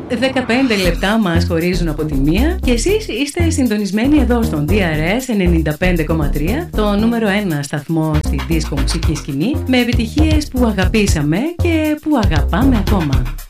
15 λεπτά μας χωρίζουν από τη μία και εσείς είστε συντονισμένοι εδώ στον DRS 95,3, το νούμερο 1 σταθμό στη δίσκο μουσική σκηνή, με επιτυχίες που αγαπήσαμε και που αγαπάμε ακόμα.